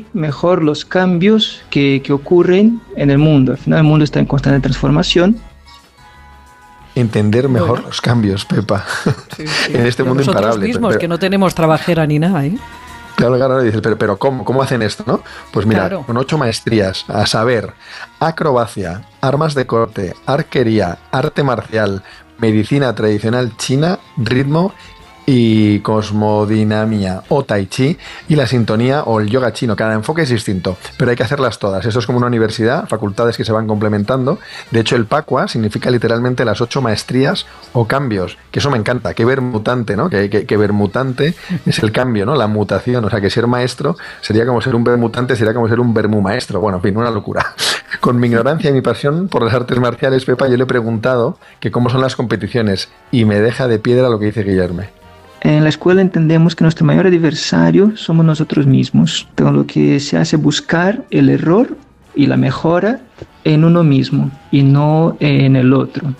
mejor los cambios que ocurren en el mundo. Al final el mundo está en constante transformación. Entender mejor los cambios, Pepa, sí. en este mundo nosotros imparable. Mismos, que no tenemos trabajera ni nada, ¿eh? Claro, dices, pero ¿cómo hacen esto, no? Pues mira, claro. Con 8 maestrías, a saber, acrobacia, armas de corte, arquería, arte marcial, medicina tradicional china, ritmo y cosmodinamia o tai chi y la sintonía o el yoga chino. Cada enfoque es distinto, pero hay que hacerlas todas. Eso es como una universidad, facultades que se van complementando. De hecho, el PACUA significa literalmente las 8 maestrías o cambios, que eso me encanta, que ver mutante, ¿no? Que ver mutante es el cambio, ¿no? La mutación, o sea, que ser maestro sería como ser un ver mutante, sería como ser un vermu maestro. Bueno, en fin, una locura. Con mi ignorancia y mi pasión por las artes marciales, Pepa, yo le he preguntado que cómo son las competiciones y me deja de piedra lo que dice Guillermo. En la escuela entendemos que nuestro mayor adversario somos nosotros mismos. Entonces, lo que se hace es buscar el error y la mejora en uno mismo y no en el otro.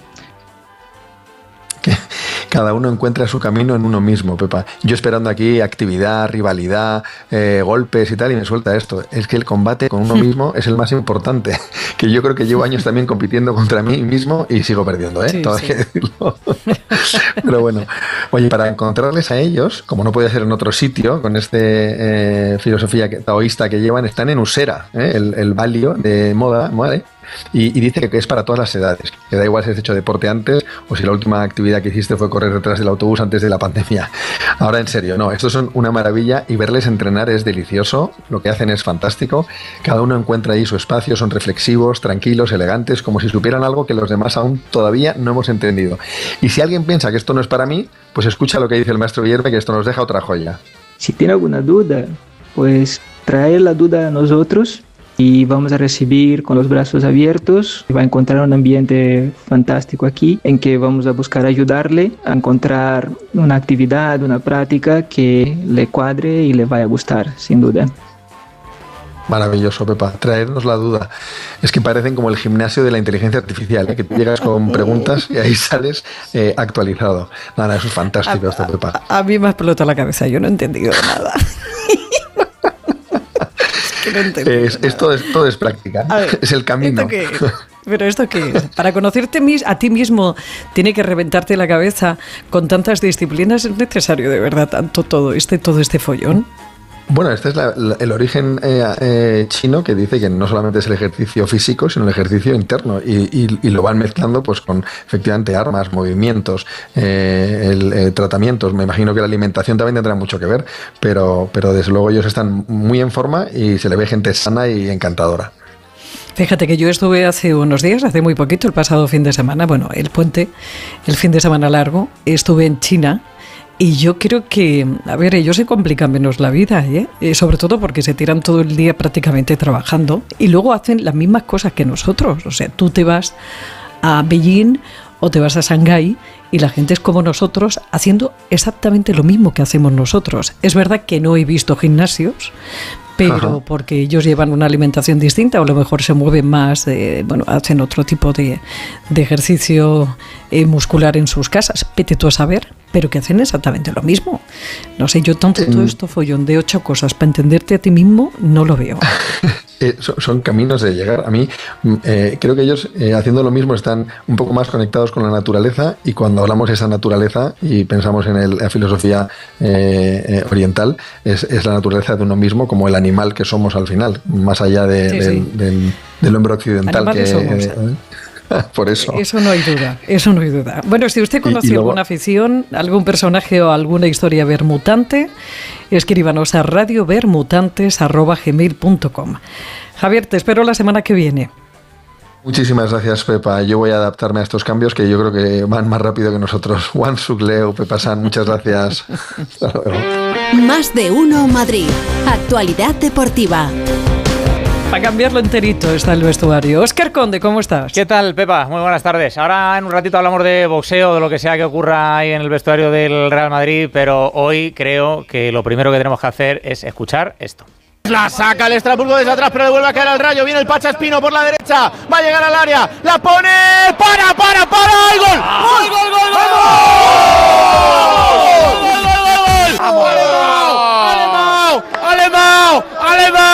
Cada uno encuentra su camino en uno mismo, Pepa. Yo esperando aquí actividad, rivalidad, golpes y tal, y me suelta esto. Es que el combate con uno mismo es el más importante. Que yo creo que llevo años también compitiendo contra mí mismo y sigo perdiendo, ¿eh? Sí, Todo hay que decirlo. Pero bueno, oye, para encontrarles a ellos, como no podía ser en otro sitio, con filosofía taoísta que llevan, están en Usera, el valio de moda, ¿vale? Y dice que es para todas las edades, que da igual si has hecho deporte antes o si la última actividad que hiciste fue correr detrás del autobús antes de la pandemia. Ahora en serio, no, estos son una maravilla y verles entrenar es delicioso, lo que hacen es fantástico, cada uno encuentra ahí su espacio, son reflexivos, tranquilos, elegantes, como si supieran algo que los demás aún todavía no hemos entendido. Y si alguien piensa que esto no es para mí, pues escucha lo que dice el maestro Guillermo, que esto nos deja otra joya. Si tiene alguna duda, pues traer la duda a nosotros y vamos a recibir con los brazos abiertos. Va a encontrar un ambiente fantástico aquí en que vamos a buscar ayudarle a encontrar una actividad, una práctica que le cuadre y le vaya a gustar, sin duda. Maravilloso, Pepa. Traernos la duda. Es que parecen como el gimnasio de la inteligencia artificial, ¿eh? Que tú llegas con preguntas y ahí sales actualizado. Nada, eso es fantástico, esto, Pepa. A mí me explota la cabeza, yo no he entendido nada. Todo es práctica. Ver, es el camino. ¿Pero esto qué es? Para conocerte a ti mismo tiene que reventarte la cabeza con tantas disciplinas. ¿Es necesario de verdad todo este follón? Bueno, este es el origen chino, que dice que no solamente es el ejercicio físico, sino el ejercicio interno, y lo van mezclando pues con efectivamente armas, movimientos, tratamientos. Me imagino que la alimentación también tendrá mucho que ver, pero desde luego ellos están muy en forma y se le ve gente sana y encantadora. Fíjate que yo estuve hace unos días, hace muy poquito, el pasado fin de semana, bueno, el fin de semana largo, estuve en China. Y yo creo que, a ver, ellos se complican menos la vida, sobre todo porque se tiran todo el día prácticamente trabajando y luego hacen las mismas cosas que nosotros. O sea, tú te vas a Beijing o te vas a Shanghái y la gente es como nosotros haciendo exactamente lo mismo que hacemos nosotros. Es verdad que no he visto gimnasios, pero porque ellos llevan una alimentación distinta o a lo mejor se mueven más, hacen otro tipo de ejercicio muscular en sus casas, vete tú a saber, pero que hacen exactamente lo mismo. No sé, yo todo esto follón de 8 cosas para entenderte a ti mismo no lo veo. Son caminos de llegar. A mí creo que ellos haciendo lo mismo están un poco más conectados con la naturaleza, y cuando hablamos de esa naturaleza y pensamos en la filosofía oriental, es la naturaleza de uno mismo como el animal que somos al final, más allá del hombre occidental. Por eso. Eso no hay duda. Bueno, si usted conoce alguna afición, algún personaje o alguna historia vermutante, escríbanos a radiovermutantes@gmail.com. Javier, te espero la semana que viene. Muchísimas gracias, Pepa. Yo voy a adaptarme a estos cambios que yo creo que van más rápido que nosotros. Juan Sugleu, Pepa San, muchas gracias. Hasta luego. Más de uno Madrid. Actualidad deportiva. Para cambiarlo enterito está el vestuario. Óscar Conde, ¿cómo estás? ¿Qué tal, Pepa? Muy buenas tardes. Ahora en un ratito hablamos de boxeo, de lo que sea que ocurra ahí en el vestuario del Real Madrid, pero hoy creo que lo primero que tenemos que hacer es escuchar esto. La saca el Estrasburgo desde atrás, pero le vuelve a caer al Rayo. Viene el Pacha Espino por la derecha. Va a llegar al área. La pone. ¡Para! ¡El gol! ¡Gol! ¡Vamos! ¡Alemão!